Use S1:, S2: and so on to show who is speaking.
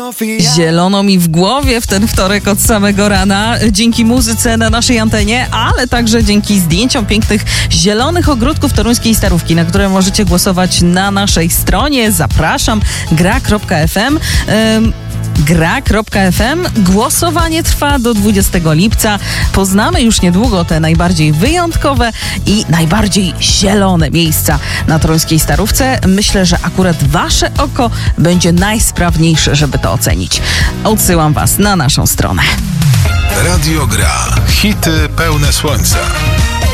S1: Zielono mi w głowie w ten wtorek od samego rana, dzięki muzyce na naszej antenie, ale także dzięki zdjęciom pięknych zielonych ogródków toruńskiej Starówki, na które możecie głosować na naszej stronie. Zapraszam, gra.fm. Gra.fm. Głosowanie trwa do 20 lipca. Poznamy już niedługo te najbardziej wyjątkowe i najbardziej zielone miejsca na toruńskiej Starówce. Myślę, że akurat wasze oko będzie najsprawniejsze, żeby to ocenić. Odsyłam was na naszą stronę.
S2: Radio Gra. Hity pełne słońca.